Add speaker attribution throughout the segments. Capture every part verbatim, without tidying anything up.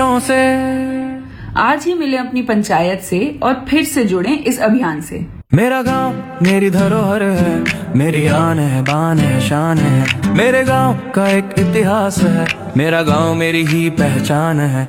Speaker 1: तीरों से।
Speaker 2: आज ही मिले अपनी पंचायत से और फिर से जुड़ें इस अभियान से।
Speaker 1: मेरा गांव मेरी धरोहर है, मेरी आन है, बान है, शान है। मेरे गांव का एक इतिहास है, मेरा गांव मेरी ही पहचान है।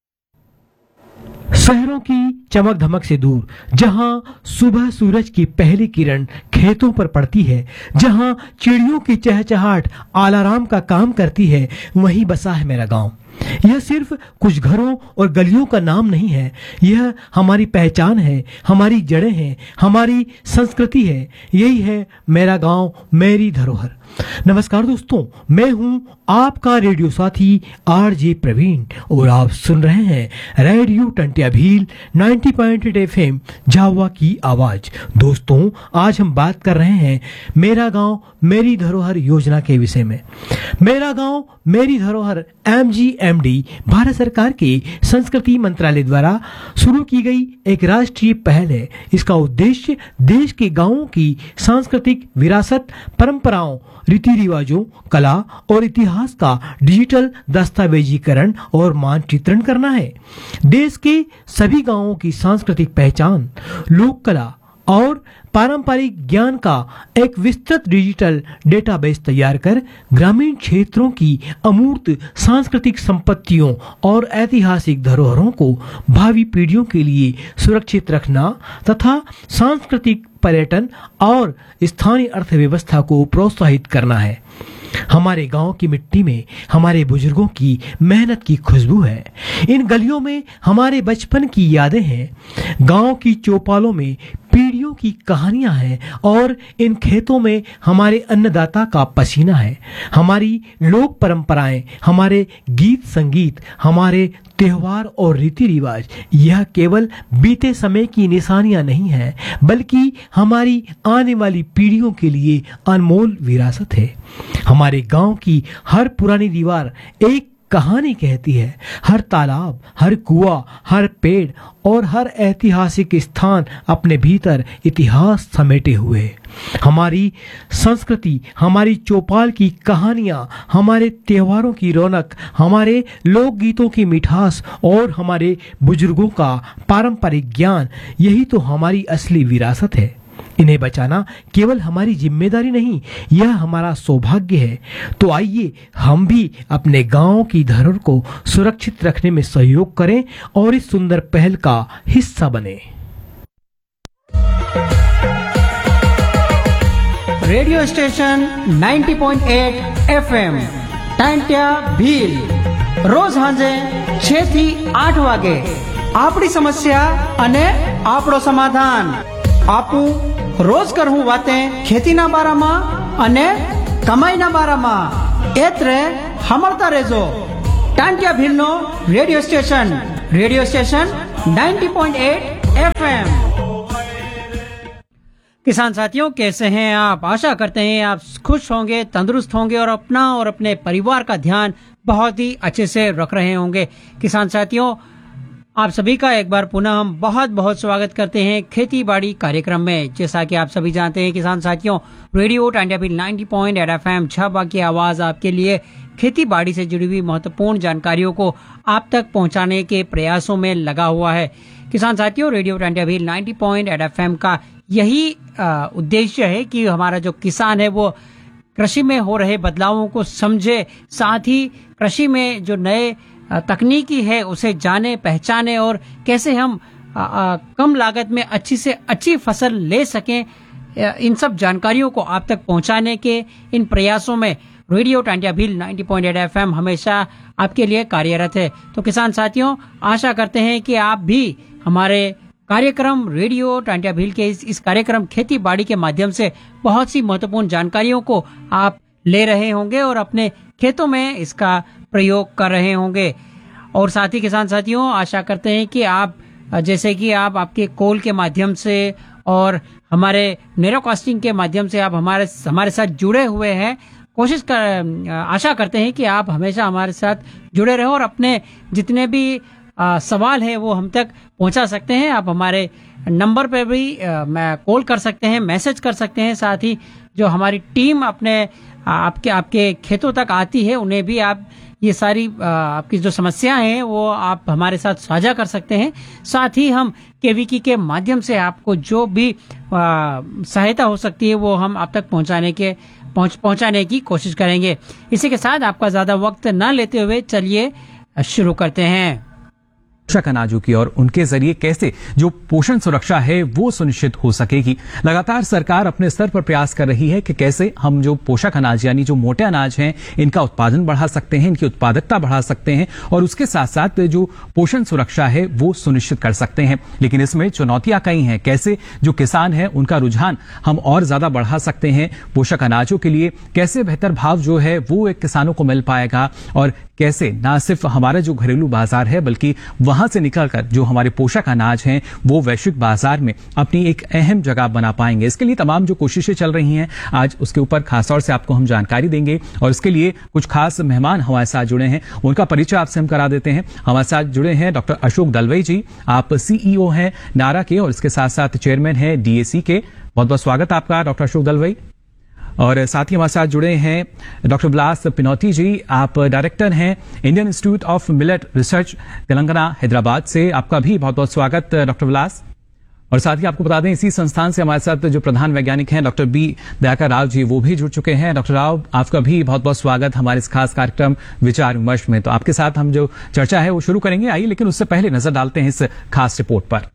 Speaker 3: शहरों की चमक धमक से दूर, जहां सुबह सूरज की पहली किरण खेतों पर पड़ती है, जहां चिड़ियों की चहचहाट अलार्म का काम करती है, वहीं बसा है मेरा गांव। यह सिर्फ कुछ घरों और गलियों का नाम नहीं है, यह हमारी पहचान है, हमारी जड़ें हैं, हमारी संस्कृति है। यही है मेरा गांव मेरी धरोहर। नमस्कार दोस्तों, मैं हूं आपका रेडियो साथी आरजे प्रवीण और आप सुन रहे हैं रेडियो टंटिया भील नब्बे पॉइंट आठ एफएम झाबुआ की आवाज। दोस्तों, आज हम बात कर रहे हैं मेरा गांव मेरी धरोहर योजना के विषय में। मेरा गांव मेरी धरोहर एमजीएमडी भारत सरकार के संस्कृति मंत्रालय द्वारा शुरू की गई एक राष्ट्रीय पहल है। इसका उद्देश्य देश के गांवों की सांस्कृतिक विरासत, परंपराओं, रीति रिवाजों, कला और इतिहास का डिजिटल दस्तावेजीकरण और मानचित्रण करना है। देश के सभी गांवों की सांस्कृतिक पहचान, लोक कला और पारंपरिक ज्ञान का एक विस्तृत डिजिटल डेटाबेस तैयार कर ग्रामीण क्षेत्रों की अमूर्त सांस्कृतिक संपत्तियों और ऐतिहासिक धरोहरों को भावी पीढ़ियों के लिए सुरक्षित रखना तथा सांस्कृतिक पर्यटन और स्थानीय अर्थव्यवस्था को प्रोत्साहित करना है। हमारे गांव की मिट्टी में हमारे बुजुर्गों की मेहनत की खुशबू है। इन गलियों में हमारे बचपन की यादें हैं। गांव की चौपालों में पीढ़ियों की कहानियां हैं और इन खेतों में हमारे अन्नदाता का पसीना है। हमारी लोक परंपराएं, हमारे गीत संगीत, हमारे त्योहार और रीति रिवाज, यह केवल बीते समय की निशानियां नहीं है, बल्कि हमारी आने वाली पीढ़ियों के लिए अनमोल विरासत है। हमारे गांव की हर पुरानी दीवार एक कहानी कहती है। हर तालाब, हर कुआं, हर पेड़ और हर ऐतिहासिक स्थान अपने भीतर इतिहास समेटे हुए है। हमारी संस्कृति, हमारी चौपाल की कहानियां, हमारे त्योहारों की रौनक, हमारे लोकगीतों की मिठास और हमारे बुजुर्गों का पारंपरिक ज्ञान, यही तो हमारी असली विरासत है। इन्हें बचाना केवल हमारी जिम्मेदारी नहीं, यह हमारा सौभाग्य है। तो आइए हम भी अपने गांव की धरोहर को सुरक्षित रखने में सहयोग करें और इस सुंदर पहल का हिस्सा बने।
Speaker 4: रेडियो स्टेशन नब्बे पॉइंट आठ एफएम टांटिया भील रोज हांजे छह થી આઠ વાગે આપણી સમસ્યા અને આપણો સમાધાન આપું રોજ કરવું વાતે ખેતીના બારામાં અને કમાઈના બારામાં એત્રે હમરતા રહેજો Tantia भीलનો radio station radio station नब्बे पॉइंट आठ एफएम। किसान साथियों, कैसे हैं आप? आशा करते हैं आप खुश होंगे, तंदुरुस्त होंगे और अपना और अपने परिवार का ध्यान बहुत ही अच्छे से रख रहे होंगे। किसान साथियों, आप सभी का एक बार पुनः हम बहुत बहुत स्वागत करते हैं खेती बाड़ी कार्यक्रम में। जैसा कि आप सभी जानते हैं किसान साथियों, रेडियो टांटिया भील नब्बे पॉइंट आठ एफएम झाबुआ की आवाज आपके लिए खेती बाड़ी से जुड़ी हुई महत्वपूर्ण जानकारियों को आप तक पहुंचाने के प्रयासों में लगा हुआ है। किसान साथियों, रेडियो टांटिया भील नब्बे पॉइंट आठ एफएम का यही उद्देश्य है कि हमारा जो किसान है वो कृषि में हो रहे बदलावों को समझे, साथ ही कृषि में जो नए तकनीकी है उसे जाने, पहचाने और कैसे हम आ, आ, कम लागत में अच्छी से अच्छी फसल ले सकें, इन सब जानकारियों को आप तक पहुंचाने के इन प्रयासों में रेडियो टांटिया भील नब्बे पॉइंट आठ एफएम हमेशा आपके लिए कार्यरत है। तो किसान साथियों, आशा करते हैं कि आप भी हमारे कार्यक्रम रेडियो टांटिया भील के इस, इस कार्यक्रम खेती बाड़ी के माध्यम से बहुत सी महत्वपूर्ण जानकारियों को आप ले रहे होंगे और अपने खेतों में इसका प्रयोग कर रहे होंगे। और साथ ही किसान साथियों, आशा करते हैं कि आप जैसे कि आप आपके कॉल के माध्यम से और हमारे नेरोकास्टिंग के माध्यम से आप हमारे हमारे साथ जुड़े हुए हैं। कोशिश कर आशा करते हैं कि आप हमेशा हमारे साथ जुड़े रहो और अपने जितने भी आ, सवाल है वो हम तक पहुंचा सकते हैं। आप हमारे नंबर पे भी मैं कॉल कर सकते हैं, मैसेज कर सकते हैं। साथ ही जो हमारी टीम अपने आपके आपके खेतों तक आती है उन्हें भी आप ये सारी आ, आपकी जो समस्याएं हैं वो आप हमारे साथ साझा कर सकते हैं। साथ ही हम केवीकी के माध्यम से आपको जो भी आ, सहायता हो सकती है वो हम आप तक पहुंचाने के पहुंच पहुंचाने की कोशिश करेंगे। इसी के साथ आपका ज्यादा वक्त न लेते हुए चलिए शुरू करते हैं।
Speaker 5: पोषक अनाजों की और उनके जरिए कैसे जो पोषण सुरक्षा है वो सुनिश्चित हो सकेगी। लगातार सरकार अपने स्तर पर प्रयास कर रही है कि कैसे हम जो पोषक अनाज यानी जो मोटे अनाज हैं इनका उत्पादन बढ़ा सकते हैं, इनकी उत्पादकता बढ़ा सकते हैं और उसके साथ साथ जो पोषण सुरक्षा है वो सुनिश्चित कर सकते हैं। लेकिन इसमें चुनौतियां कई हैं। कैसे जो किसान हैं उनका रुझान हम और ज्यादा बढ़ा सकते हैं पोषक अनाजों के लिए, कैसे बेहतर भाव जो है वो एक किसानों को मिल पाएगा और कैसे ना सिर्फ हमारा जो घरेलू बाजार है बल्कि वहां से निकलकर जो हमारे पोषक अनाज हैं वो वैश्विक बाजार में अपनी एक अहम जगह बना पाएंगे। इसके लिए तमाम जो कोशिशें चल रही हैं आज उसके ऊपर खास तौर से आपको हम जानकारी देंगे और इसके लिए कुछ खास मेहमान हमारे साथ जुड़े हैं, उनका परिचय आपसे हम करा देते हैं। हमारे साथ जुड़े हैं डॉक्टर अशोक दलवई जी, आप सीईओ हैं नारा के और इसके साथ साथ चेयरमैन हैं डीएसी के। बहुत बहुत स्वागत आपका डॉक्टर अशोक दलवई। और साथ ही हमारे साथ जुड़े हैं डॉक्टर विलास पिनौती जी, आप डायरेक्टर हैं Indian institute of millet research Telangana Hyderabad से। आपका भी बहुत बहुत स्वागत डॉक्टर विलास। और साथ ही आपको बता दें इसी संस्थान से हमारे साथ जो प्रधान वैज्ञानिक हैं डॉक्टर बी दयाकर राव जी वो भी जुड़ चुके हैं। डॉक्टर राव आपका भी बहुत बहुत स्वागत हमारे इस खास कार्यक्रम विचार विमर्श में। तो आपके साथ हम जो चर्चा है वो शुरू करेंगे। आइए लेकिन उससे पहले नजर डालते हैं इस खास रिपोर्ट पर।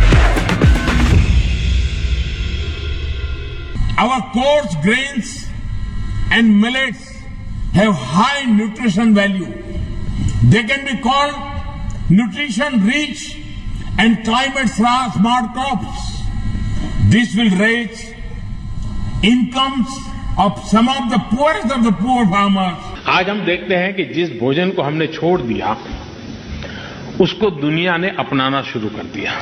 Speaker 6: Our coarse grains and millets have high nutrition value. They can be called nutrition rich and climate smart crops. This will raise incomes of some of the poorest of the poor farmers.
Speaker 7: आज हम देखते हैं कि जिस भोजन को हमने छोड़ दिया उसको दुनिया ने अपनाना शुरू कर दिया।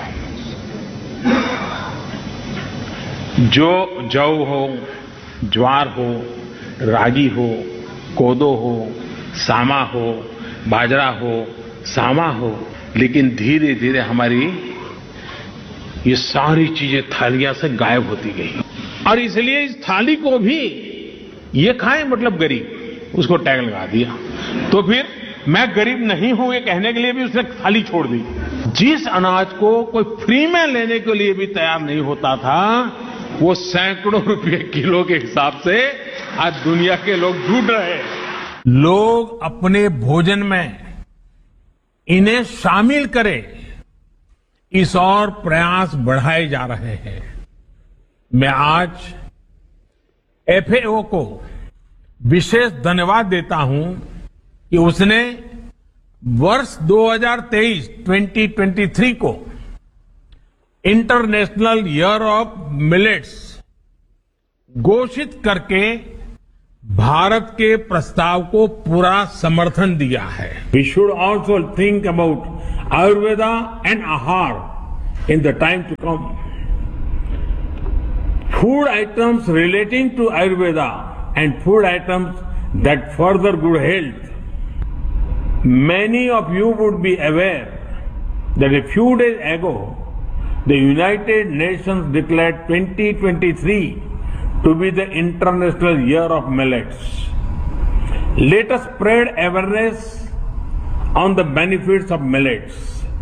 Speaker 7: जो जौ हो, ज्वार हो, रागी हो, कोदो हो, सामा हो, बाजरा हो, सामा हो, लेकिन धीरे धीरे हमारी ये सारी चीजें थालियां से गायब होती गई और इसलिए इस थाली को भी ये खाए मतलब गरीब उसको टैग लगा दिया। तो फिर मैं गरीब नहीं हूं ये कहने के लिए भी उसने थाली छोड़ दी। जिस अनाज को कोई फ्री में लेने के लिए भी तैयार नहीं होता था वो सैकड़ों रुपए किलो के हिसाब से आज दुनिया के लोग ढूंढ रहे हैं।
Speaker 6: लोग अपने भोजन में इन्हें शामिल करें इस और प्रयास बढ़ाए जा रहे हैं। मैं आज एफएओ को विशेष धन्यवाद देता हूं कि उसने वर्ष दो हज़ार तेईस को इंटरनेशनल ईयर ऑफ मिलेट्स घोषित करके भारत के प्रस्ताव को पूरा समर्थन दिया है। We should also think about Ayurveda and आहार in the time to come. Food items relating to Ayurveda and food items that further good health. Many of you would be aware that a few days ago the United Nations declared twenty twenty-three to be the International Year of Millets. Let us spread awareness on the benefits of millets.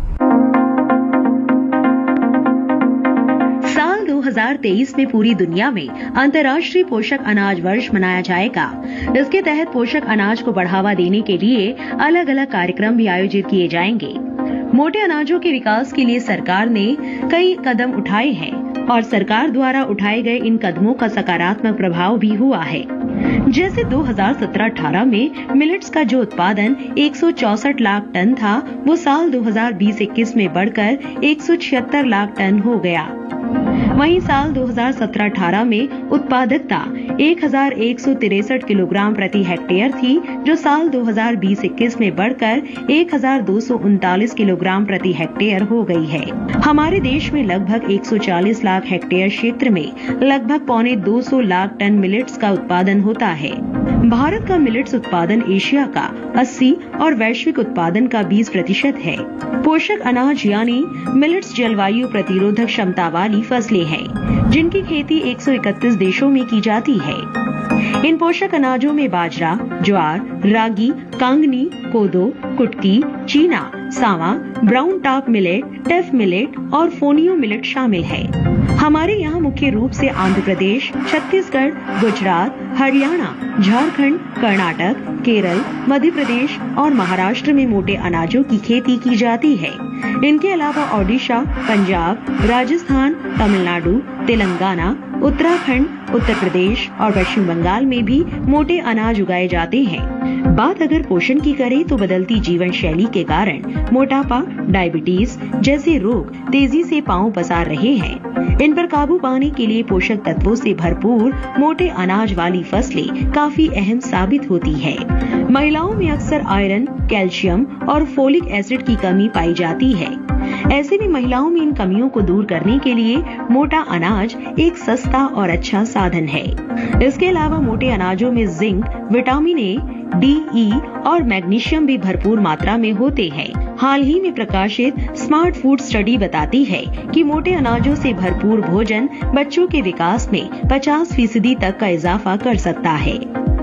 Speaker 8: साल दो हज़ार तेईस में पूरी दुनिया में अंतर्राष्ट्रीय पोषक अनाज वर्ष मनाया जाएगा। इसके तहत पोषक अनाज को बढ़ावा देने के लिए अलग अलग कार्यक्रम भी आयोजित किए जाएंगे। मोटे अनाजों के विकास के लिए सरकार ने कई कदम उठाए हैं और सरकार द्वारा उठाए गए इन कदमों का सकारात्मक प्रभाव भी हुआ है। जैसे दो हज़ार सत्रह अठारह में मिलेट्स का जो उत्पादन एक सौ चौसठ लाख टन था वो साल दो हज़ार बीस इक्कीस में बढ़कर एक सौ छिहत्तर लाख टन हो गया। वहीं साल दो हज़ार सत्रह अठारह में उत्पादकता एक हज़ार एक सौ तिरसठ किलोग्राम प्रति हेक्टेयर थी, जो साल दो हज़ार बीस इक्कीस में बढ़कर एक हज़ार दो सौ उनतालीस किलोग्राम प्रति हेक्टेयर हो गई है। हमारे देश में लगभग एक सौ चालीस लाख हेक्टेयर क्षेत्र में लगभग पौने दो सौ लाख टन मिलेट्स का उत्पादन होता है। भारत का मिलेट्स उत्पादन एशिया का अस्सी और वैश्विक उत्पादन का बीस प्रतिशत है। पोषक अनाज यानी मिलेट्स जलवायु प्रतिरोधक क्षमता वाली फसलें हैं, जिनकी खेती एक सौ इकतीस देशों में की जाती है। इन पोषक अनाजों में बाजरा, ज्वार, रागी, कांगनी, कोदो, कुटकी, चीना, सावा, ब्राउन टॉप मिलेट, टेफ मिलेट और फोनियो मिलेट शामिल है। हमारे यहाँ मुख्य रूप से आंध्र प्रदेश, छत्तीसगढ़, गुजरात, हरियाणा, झारखंड, कर्नाटक, केरल, मध्य प्रदेश और महाराष्ट्र में मोटे अनाजों की खेती की जाती है। इनके अलावा ओडिशा, पंजाब, राजस्थान, तमिलनाडु, तेलंगाना, उत्तराखंड, उत्तर प्रदेश और पश्चिम बंगाल में भी मोटे अनाज उगाए जाते हैं। बात अगर पोषण की करें तो बदलती जीवन शैली के कारण मोटापा, डायबिटीज जैसे रोग तेजी से पांव पसार रहे हैं। इन पर काबू पाने के लिए पोषक तत्वों से भरपूर मोटे अनाज वाली फसलें काफी अहम साबित होती है। महिलाओं में अक्सर आयरन, कैल्शियम और फोलिक एसिड की कमी पाई जाती है। ऐसे में महिलाओं में इन कमियों को दूर करने के लिए मोटा अनाज एक सस्ता और अच्छा साधन है। इसके अलावा मोटे अनाजों में जिंक, विटामिन ए, डी, ई और मैग्नीशियम भी भरपूर मात्रा में होते हैं। हाल ही में प्रकाशित स्मार्ट फूड स्टडी बताती है कि मोटे अनाजों से भरपूर भोजन बच्चों के विकास में पचास फीसदी तक का इजाफा कर सकता है।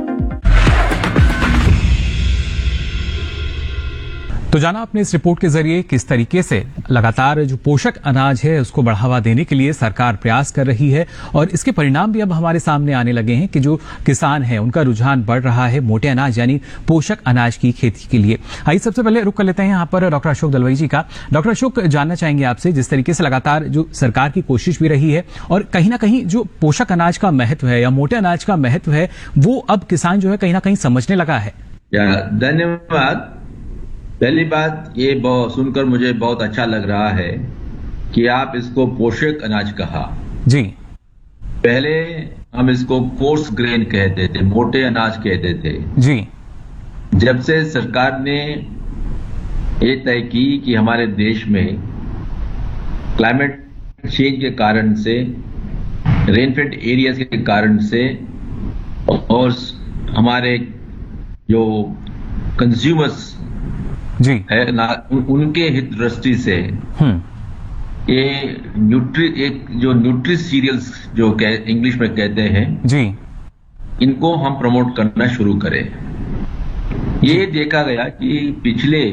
Speaker 5: तो जाना आपने इस रिपोर्ट के जरिए किस तरीके से लगातार जो पोषक अनाज है उसको बढ़ावा देने के लिए सरकार प्रयास कर रही है और इसके परिणाम भी अब हमारे सामने आने लगे हैं कि जो किसान है उनका रुझान बढ़ रहा है मोटे अनाज यानी पोषक अनाज की खेती के लिए। आइए सबसे पहले रुक कर लेते हैं यहाँ पर डॉक्टर अशोक दलवई जी का। डॉक्टर अशोक, जानना चाहेंगे आपसे जिस तरीके से लगातार जो सरकार की कोशिश भी रही है और कहीं ना कहीं जो पोषक अनाज का महत्व है या मोटे अनाज का महत्व है वो अब किसान जो है कहीं ना कहीं समझने लगा है।
Speaker 9: धन्यवाद। पहली बात ये सुनकर मुझे बहुत अच्छा लग रहा है कि आप इसको पोषक अनाज कहा।
Speaker 5: जी,
Speaker 9: पहले हम इसको कोर्स ग्रेन कहते थे, मोटे अनाज कहते थे।
Speaker 5: जी,
Speaker 9: जब से सरकार ने ये तय की कि हमारे देश में क्लाइमेट चेंज के कारण से, रेनफेड एरियाज के कारण से और हमारे जो कंज्यूमर्स
Speaker 5: जी
Speaker 9: है ना, उनके हित दृष्टि से ये न्यूट्री एक जो न्यूट्री सीरियल्स जो इंग्लिश में कहते हैं
Speaker 5: जी,
Speaker 9: इनको हम प्रमोट करना शुरू करें। ये देखा गया कि पिछले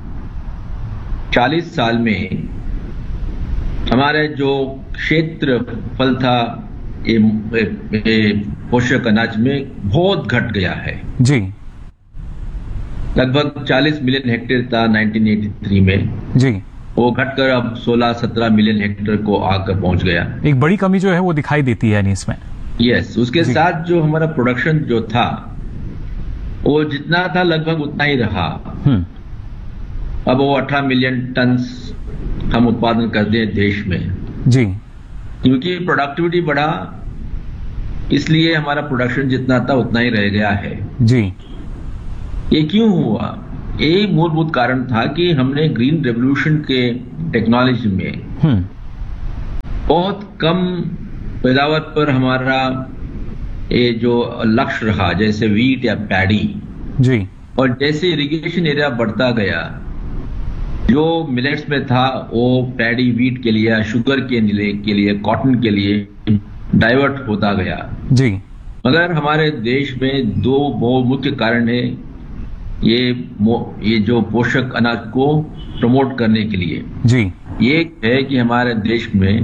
Speaker 9: चालीस साल में हमारे जो क्षेत्रफल था ये, ये पोषक अनाज में बहुत घट गया है।
Speaker 5: जी,
Speaker 9: लगभग चालीस मिलियन हेक्टेयर था नाइनटीन एटी थ्री में।
Speaker 5: जी,
Speaker 9: वो घटकर अब सोलह सत्रह मिलियन हेक्टेयर को आकर पहुंच गया।
Speaker 5: एक बड़ी कमी जो है वो दिखाई देती है नहीं इसमें।
Speaker 9: यस, उसके साथ जो हमारा प्रोडक्शन जो था वो जितना था लगभग उतना ही रहा। अब वो अठारह मिलियन टन हम उत्पादन करते हैं देश में।
Speaker 5: जी,
Speaker 9: क्योंकि प्रोडक्टिविटी बढ़ा इसलिए हमारा प्रोडक्शन जितना था उतना ही रह गया है।
Speaker 5: जी,
Speaker 9: ये क्यों हुआ? यही मूलभूत कारण था कि हमने ग्रीन रेवोल्यूशन के टेक्नोलॉजी में बहुत कम पैदावार पर हमारा ये जो लक्ष्य रहा, जैसे वीट या पैडी
Speaker 5: जी,
Speaker 9: और जैसे इरिगेशन एरिया बढ़ता गया, जो मिलेट्स में था वो पैडी वीट के लिए, शुगर के लिए के लिए कॉटन के लिए डाइवर्ट होता गया।
Speaker 5: जी,
Speaker 9: मगर हमारे देश में दो बहुत मुख्य कारण है ये ये जो पोषक अनाज को प्रमोट करने के लिए।
Speaker 5: जी,
Speaker 9: ये है कि हमारे देश में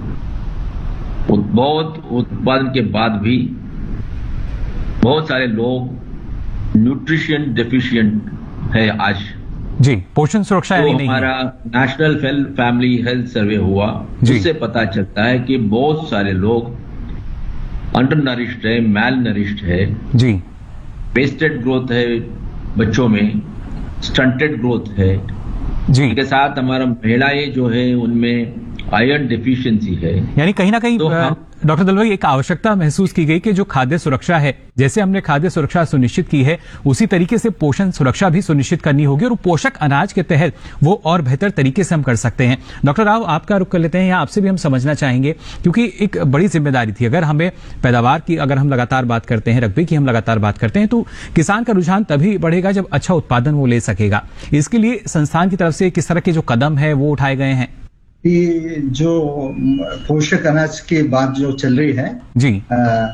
Speaker 9: बहुत उत्पादन के बाद भी बहुत सारे लोग न्यूट्रिशन डेफिशिएंट है आज।
Speaker 5: जी, पोषण सुरक्षा
Speaker 9: तो
Speaker 5: यानी नहीं
Speaker 9: हमारा नेशनल फैमिली हेल्थ सर्वे हुआ, जिससे पता चलता है कि बहुत सारे लोग अंडर नरिश्ड है, मैल नरिश्ड है।
Speaker 5: जी,
Speaker 9: वेस्टेड ग्रोथ है बच्चों में, स्टंटेड ग्रोथ है।
Speaker 5: जी,
Speaker 9: इसके साथ हमारा महिलाएं जो है उनमें आयरन डेफिशिएंसी है।
Speaker 5: यानी कहीं ना कहीं
Speaker 9: तो
Speaker 5: आ, डॉक्टर दलवाई, एक आवश्यकता महसूस की गई कि जो खाद्य सुरक्षा है, जैसे हमने खाद्य सुरक्षा सुनिश्चित की है उसी तरीके से पोषण सुरक्षा भी सुनिश्चित करनी होगी और पोषक अनाज के तहत वो और बेहतर तरीके से हम कर सकते हैं। डॉक्टर राव, आपका रुख कर लेते हैं, यहाँ आपसे भी हम समझना चाहेंगे क्योंकि एक बड़ी जिम्मेदारी थी। अगर हमें पैदावार की अगर हम लगातार बात करते हैं, रकबे की हम लगातार बात करते हैं, तो किसान का रुझान तभी बढ़ेगा जब अच्छा उत्पादन वो ले सकेगा। इसके लिए संस्थान की तरफ से किस तरह के जो कदम है वो उठाए गए हैं?
Speaker 10: कि जो पोषक अनाज की बात जो चल रही है
Speaker 5: जी,
Speaker 10: आ,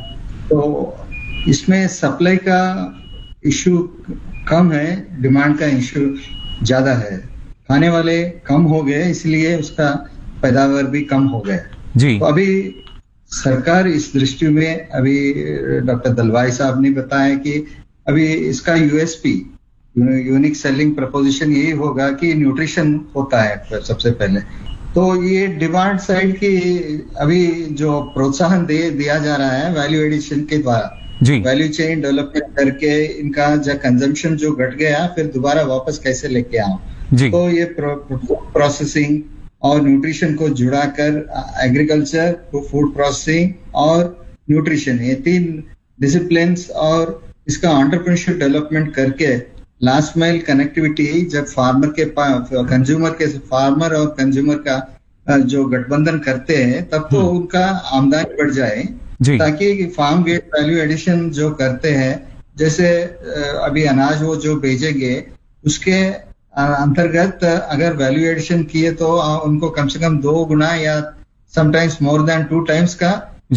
Speaker 10: तो इसमें सप्लाई का इशू कम है, डिमांड का इशू ज्यादा है। खाने वाले कम हो गए, इसलिए उसका पैदावार भी कम हो गया
Speaker 5: जी।
Speaker 10: तो अभी सरकार इस दृष्टि में, अभी डॉक्टर दलवाई साहब ने बताया कि अभी इसका यूएसपी, यूनिक सेलिंग प्रपोजिशन यही होगा कि न्यूट्रिशन होता है सबसे पहले। तो ये डिमांड साइड की अभी जो प्रोत्साहन दे दिया जा रहा है वैल्यू एडिशन के द्वारा, वैल्यू चेन डेवलपमेंट करके इनका जो कंजम्पशन जो घट गया फिर दोबारा वापस कैसे लेके आओ, तो ये प्रोसेसिंग और न्यूट्रिशन को जुड़ाकर एग्रीकल्चर, फूड प्रोसेसिंग और न्यूट्रिशन, ये तीन डिसिप्लिन्स और इसका एंटरप्रेन्योरशिप डेवलपमेंट करके लास्ट माइल कनेक्टिविटी, जब फार्मर के कंज्यूमर के फार्मर और कंज्यूमर का जो गठबंधन करते हैं तब तो उनका आमदनी बढ़ जाए, ताकि फार्म गेट वैल्यू एडिशन जो करते हैं, जैसे अभी अनाज वो जो भेजेंगे उसके अंतर्गत अगर वैल्यू एडिशन किए तो उनको कम से कम दो गुना या sometimes more than two times का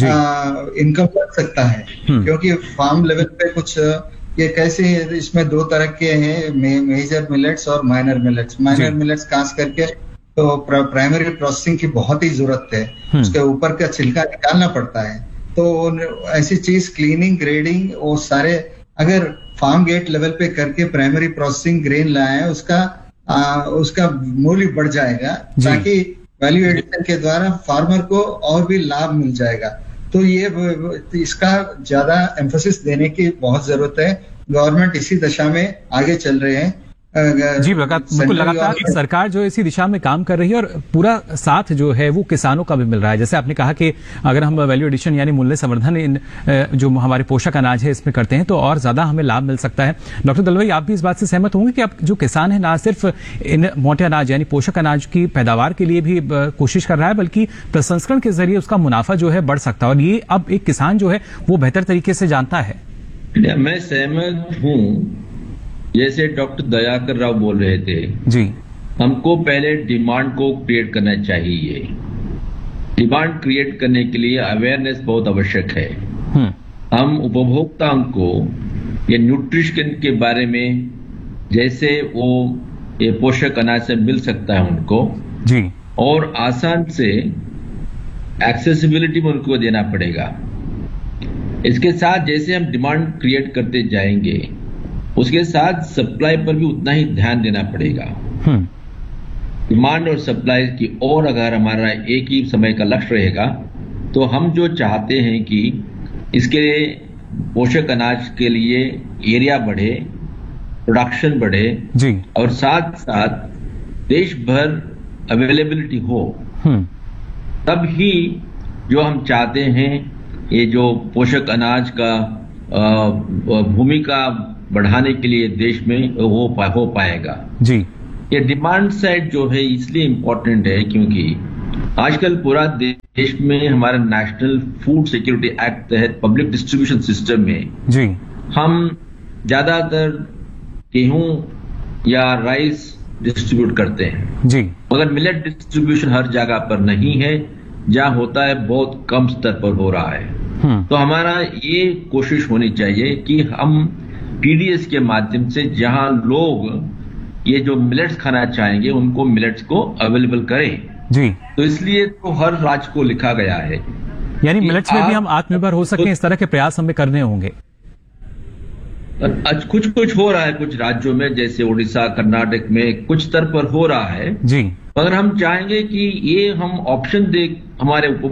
Speaker 10: इनकम बढ़ सकता है। क्योंकि फार्म लेवल पे कुछ ये कैसे, इसमें दो तरह के हैं, मेजर मिलेट्स और माइनर मिलेट्स। माइनर मिलेट्स खास करके तो प्राइमरी प्रोसेसिंग की बहुत ही जरूरत है, उसके ऊपर का छिलका निकालना पड़ता है। तो ऐसी चीज क्लीनिंग, ग्रेडिंग और सारे अगर फार्म गेट लेवल पे करके प्राइमरी प्रोसेसिंग ग्रेन लाए, उसका आ, उसका मूल्य बढ़ जाएगा, ताकि वैल्यू एडिशन के द्वारा फार्मर को और भी लाभ मिल जाएगा। तो ये इसका ज्यादा एम्फोसिस देने की बहुत जरूरत है। गवर्नमेंट इसी दिशा में आगे चल रहे हैं।
Speaker 5: जी, बिल्कुल लगातार सरकार जो इसी दिशा में काम कर रही है और पूरा साथ जो है वो किसानों का भी मिल रहा है। जैसे आपने कहा कि अगर हम वैल्यू एडिशन यानी मूल्य संवर्धन इन जो हमारे पोषक अनाज है इसमें करते हैं तो और ज्यादा हमें लाभ मिल सकता है। डॉक्टर दलवाई, आप भी इस बात से सहमत होंगे कि अब जो किसान है ना सिर्फ इन मोटे अनाज यानी पोषक अनाज की पैदावार के लिए भी कोशिश कर रहा है, बल्कि प्रसंस्करण के जरिए उसका मुनाफा जो है बढ़ सकता है, और ये अब एक किसान जो है वो बेहतर तरीके से जानता है।
Speaker 9: मैं सहमत हूँ। जैसे डॉक्टर दयाकर राव बोल रहे थे
Speaker 5: जी,
Speaker 9: हमको पहले डिमांड को क्रिएट करना चाहिए। डिमांड क्रिएट करने के लिए अवेयरनेस बहुत आवश्यक है। हम उपभोक्ताओं को ये न्यूट्रिशन के बारे में, जैसे वो ये पोषक अनाज से मिल सकता है उनको
Speaker 5: जी,
Speaker 9: और आसान से एक्सेसिबिलिटी में उनको देना पड़ेगा। इसके साथ जैसे हम डिमांड क्रिएट करते जाएंगे, उसके साथ सप्लाई पर भी उतना ही ध्यान देना पड़ेगा। डिमांड और सप्लाई की ओर अगर हमारा एक ही समय का लक्ष्य रहेगा तो हम जो चाहते हैं कि इसके पोषक अनाज के लिए एरिया बढ़े, प्रोडक्शन बढ़े
Speaker 5: जी,
Speaker 9: और साथ साथ देश भर अवेलेबिलिटी हो, तब ही जो हम चाहते हैं ये जो पोषक अनाज का भूमिका बढ़ाने के लिए देश में हो पा, हो पाएगा
Speaker 5: जी।
Speaker 9: ये डिमांड साइड जो है इसलिए इम्पोर्टेंट है क्योंकि आजकल पूरा देश में हमारा नेशनल फूड सिक्योरिटी एक्ट तहत पब्लिक डिस्ट्रीब्यूशन सिस्टम में
Speaker 5: जी
Speaker 9: हम ज्यादातर गेहूं या राइस डिस्ट्रीब्यूट करते हैं
Speaker 5: जी,
Speaker 9: मगर मिलेट डिस्ट्रीब्यूशन हर जगह पर नहीं है, जहां होता है बहुत कम स्तर पर हो रहा है। तो हमारा ये कोशिश होनी चाहिए कि हम पीडीएस के माध्यम से जहां लोग ये जो मिलेट्स खाना चाहेंगे उनको मिलेट्स को अवेलेबल करें
Speaker 5: जी।
Speaker 9: तो इसलिए तो हर राज्य को लिखा गया है,
Speaker 5: यानी मिलेट्स में भी हम आत्मनिर्भर हो सकें, इस तरह के प्रयास हमें करने होंगे।
Speaker 9: आज कुछ कुछ हो रहा है कुछ राज्यों में, जैसे उड़ीसा, कर्नाटक में कुछ स्तर पर हो रहा है
Speaker 5: जी,
Speaker 9: मगर हम चाहेंगे कि ये हम ऑप्शन दे हमारे